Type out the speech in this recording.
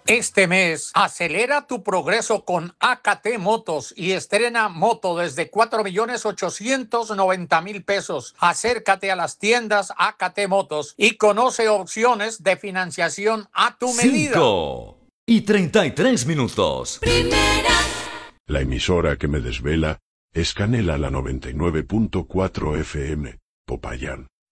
Este mes, acelera tu progreso con AKT Motos y estrena moto desde 4.890.000 pesos. Acércate a las tiendas AKT Motos y conoce opciones de financiación a tu medida. 5:33. Primera. La emisora que me desvela es Canela la 99.4 FM, Popayán.